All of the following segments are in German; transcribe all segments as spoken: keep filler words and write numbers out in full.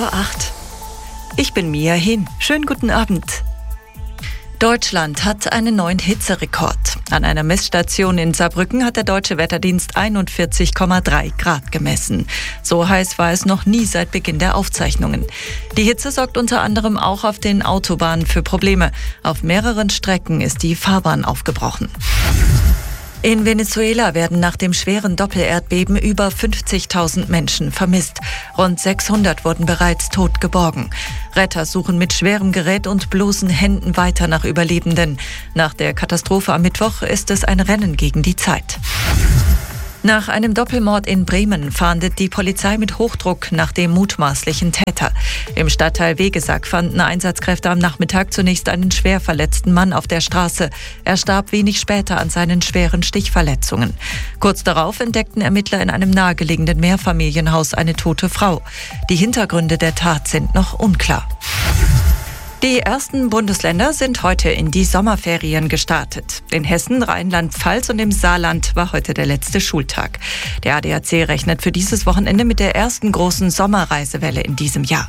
vor acht. Ich bin Mia Hin. Schönen guten Abend. Deutschland hat einen neuen Hitzerekord. An einer Messstation in Saarbrücken hat der Deutsche Wetterdienst einundvierzig Komma drei Grad gemessen. So heiß war es noch nie seit Beginn der Aufzeichnungen. Die Hitze sorgt unter anderem auch auf den Autobahnen für Probleme. Auf mehreren Strecken ist die Fahrbahn aufgebrochen. In Venezuela werden nach dem schweren Doppelerdbeben über fünfzigtausend Menschen vermisst. Rund sechshundert wurden bereits tot geborgen. Retter suchen mit schwerem Gerät und bloßen Händen weiter nach Überlebenden. Nach der Katastrophe am Mittwoch ist es ein Rennen gegen die Zeit. Nach einem Doppelmord in Bremen fahndet die Polizei mit Hochdruck nach dem mutmaßlichen Täter. Im Stadtteil Wegesack fanden Einsatzkräfte am Nachmittag zunächst einen schwer verletzten Mann auf der Straße. Er starb wenig später an seinen schweren Stichverletzungen. Kurz darauf entdeckten Ermittler in einem nahegelegenen Mehrfamilienhaus eine tote Frau. Die Hintergründe der Tat sind noch unklar. Die ersten Bundesländer sind heute in die Sommerferien gestartet. In Hessen, Rheinland-Pfalz und im Saarland war heute der letzte Schultag. Der A D A C rechnet für dieses Wochenende mit der ersten großen Sommerreisewelle in diesem Jahr.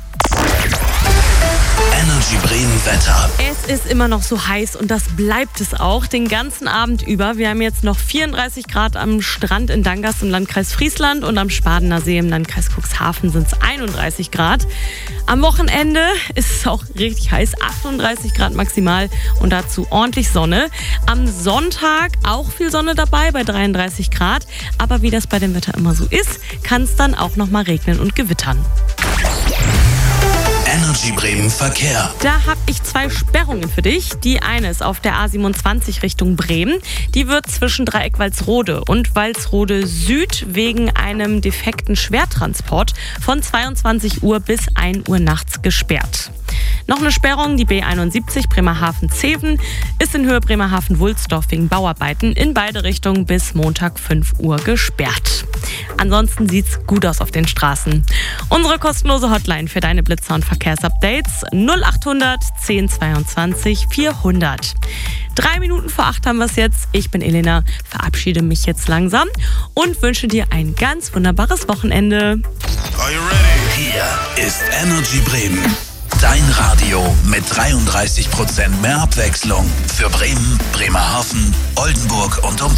Energy Bremen Wetter. Es ist immer noch so heiß und das bleibt es auch den ganzen Abend über. Wir haben jetzt noch vierunddreißig Grad am Strand in Dangast im Landkreis Friesland und am Spadener See im Landkreis Cuxhaven sind es einunddreißig Grad. Am Wochenende ist es auch richtig heiß, achtunddreißig Grad maximal und dazu ordentlich Sonne. Am Sonntag auch viel Sonne dabei bei dreiunddreißig Grad, aber wie das bei dem Wetter immer so ist, kann es dann auch noch mal regnen und gewittern. Energy Bremen Verkehr. Da habe ich zwei Sperrungen für dich. Die eine ist auf der A siebenundzwanzig Richtung Bremen. Die wird zwischen Dreieck Walsrode und Walsrode Süd wegen einem defekten Schwertransport von zweiundzwanzig Uhr bis ein Uhr nachts gesperrt. Noch eine Sperrung, die B einundsiebzig Bremerhaven-Zeven ist in Höhe Bremerhaven-Wulsdorf wegen Bauarbeiten in beide Richtungen bis Montag fünf Uhr gesperrt. Ansonsten sieht's gut aus auf den Straßen. Unsere kostenlose Hotline für deine Blitzer- und Verkehrsupdates null achthundert zehn zweiundzwanzig vierhundert. Drei Minuten vor acht haben wir es jetzt. Ich bin Elena, verabschiede mich jetzt langsam und wünsche dir ein ganz wunderbares Wochenende. Are you ready? Hier ist Energy Bremen. Dein Radio mit dreiunddreißig Prozent mehr Abwechslung für Bremen, Bremerhaven, Oldenburg und Umgebung.